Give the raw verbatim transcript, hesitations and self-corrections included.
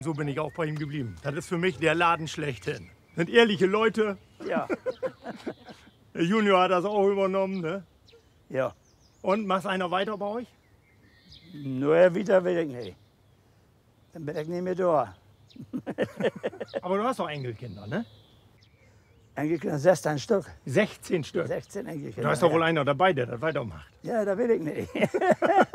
So bin ich auch bei ihm geblieben. Das ist für mich der Laden schlechthin. Sind ehrliche Leute. Ja. Der Junior hat das auch übernommen, ne? Ja. Und macht einer weiter bei euch? Nur wieder will ich nicht. Dann bin ich nicht mehr da. Aber du hast doch Enkelkinder, ne? Enkelkinder, sechzehn Stück. sechzehn Stück. sechzehn Enkelkinder. Da ist doch wohl ja. einer dabei, der das weitermacht. Ja, da will ich nicht.